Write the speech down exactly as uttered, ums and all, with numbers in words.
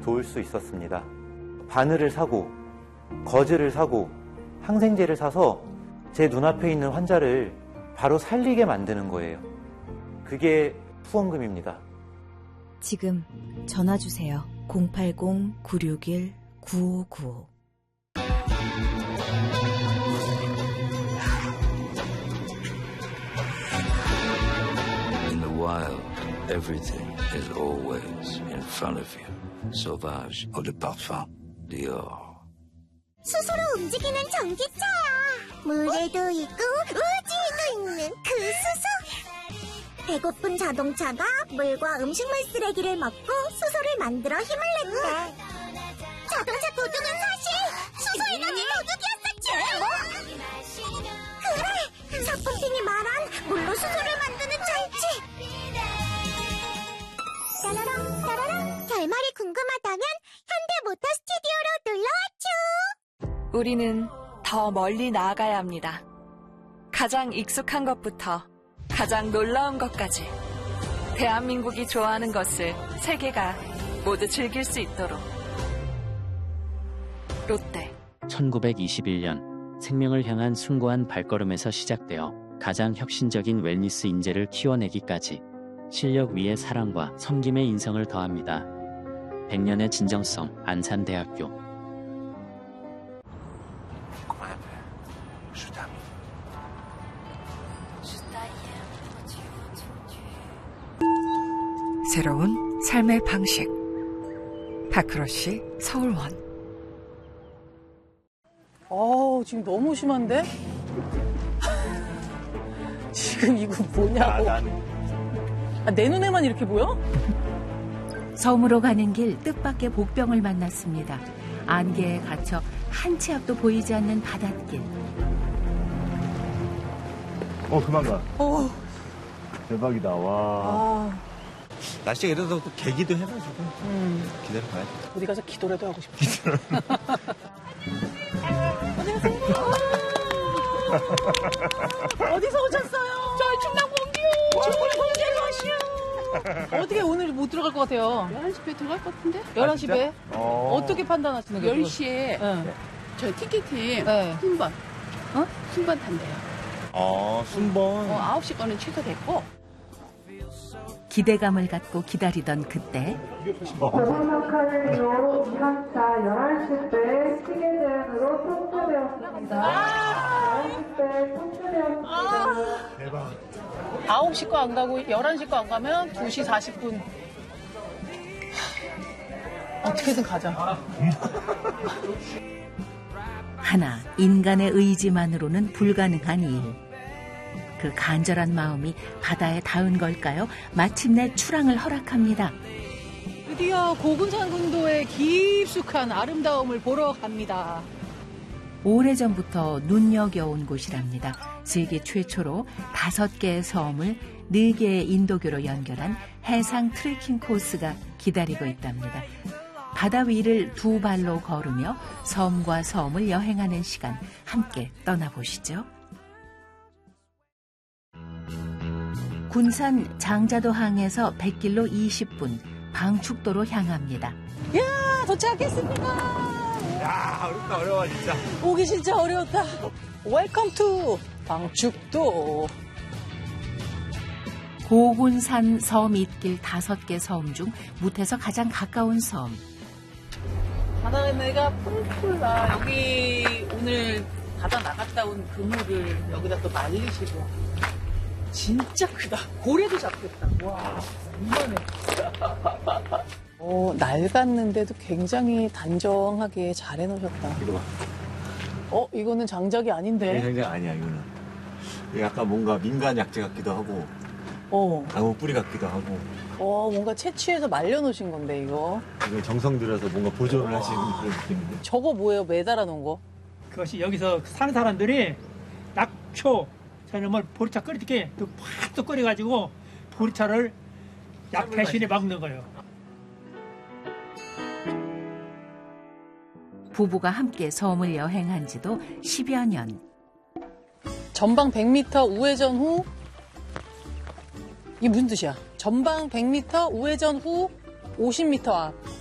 도울 수 있었습니다. 바늘을 사고 거즈를 사고 항생제를 사서 제 눈앞에 있는 환자를 바로 살리게 만드는 거예요. 그게 후원금입니다. 지금 전화주세요. 공팔공 구육일 구오구오. In the wild, everything is always in front of you. Sauvage Eau de Parfum, Dior. 스스로 움직이는 전기차야. 물에도 있고 우주에도 있는 그 수소. 배고픈 자동차가 물과 음식물 쓰레기를 먹고 수소를 만들어 힘을 낸대. 자동차 도둑은 사실 수소에너지 도둑이었었지. 그래, 사뿐핑이 말한 물로 수소를 만드는 장치. 따라랑 따라랑. 결말이 궁금하다면 현대모터 스튜디오로 놀러와줘. 우리는 더 멀리 나아가야 합니다. 가장 익숙한 것부터 가장 놀라운 것까지 대한민국이 좋아하는 것을 세계가 모두 즐길 수 있도록. 롯데. 천구백이십일 년 생명을 향한 숭고한 발걸음에서 시작되어 가장 혁신적인 웰니스 인재를 키워내기까지 실력 위에 사랑과 섬김의 인성을 더합니다. 백 년의 진정성 안산대학교. 새로운 삶의 방식. 파크러쉬 서울원. 어, 지금 너무 심한데? 지금 이거 뭐냐고. 아, 내 눈에만 이렇게 보여? 섬으로 가는 길 뜻밖의 복병을 만났습니다. 안개에 갇혀 한 치 앞도 보이지 않는 바닷길. 어, 그만 가. 어. 대박이다, 와. 아. 날씨가 이래서 또 계기도 해가지고. 음. 기다려봐야지. 어디 가서 기도라도 하고 싶어. 안녕하세요. 어디서 오셨어요? 저 충남 공기요. 충남 공기요. 어떻게 오늘 못 들어갈 것 같아요? 열한 시 배 들어갈 것 같은데? 열한 시 배? 어. 어떻게 판단하시는 거예요? 열 시에 네. 저 티켓팅 네. 순번. 어? 순번 탄대요. 어, 순번. 어, 아홉 시 거는 취소됐고. 기대감을 갖고 기다리던 그때 대본역할 이후 이 학차 열한 시 때 시계 제한으로 통과되었습니다. 열한 시 때 통과되었습니다. 대박. 아홉 시 거 안 가고 열한 시 거 안 가면 두 시 사십 분. 어떻게든 가자. 하나, 인간의 의지만으로는 불가능한 일. 그 간절한 마음이 바다에 닿은 걸까요? 마침내 출항을 허락합니다. 드디어 고군산 군도의 깊숙한 아름다움을 보러 갑니다. 오래전부터 눈여겨온 곳이랍니다. 세계 최초로 다섯 개의 섬을 네 개의 인도교로 연결한 해상 트레킹 코스가 기다리고 있답니다. 바다 위를 두 발로 걸으며 섬과 섬을 여행하는 시간 함께 떠나보시죠. 군산 장자도항에서 백길로 이십 분 방축도로 향합니다. 야, 도착했습니다. 야, 어렵다, 어려워, 진짜. 오기 진짜 어려웠다. 웰컴 투 방축도. 고군산 섬 잇길 다섯 개 섬 중 무태서 가장 가까운 섬. 바다가 풀풀나. 여기 오늘 바다 나갔다 온 그물을 여기다 또 말리시고. 진짜 크다. 고래도 잡겠다. 와, 이만해. 어, 낡았는데도 굉장히 단정하게 잘 해놓으셨다. 이거 봐. 어, 이거는 장작이 아닌데? 장작 아니야, 이거는. 이게 약간 뭔가 민간 약재 같기도 하고, 어. 나무 뿌리 같기도 하고. 어, 뭔가 채취해서 말려놓으신 건데, 이거. 이거 정성 들여서 뭔가 보존을 하시는 그런 느낌인데. 저거 뭐예요? 매달아 놓은 거? 그것이 여기서 사는 사람들이 낙초, 저놈을 보리차 끓일 때 팍또 끓여가지고 보리차를 약 대신에 먹는 거예요. 부부가 함께 섬을 여행한 지도 십여 년. 전방 백 미터 우회전 후. 이게 무슨 뜻이야? 전방 백 미터 우회전 후 오십 미터 앞.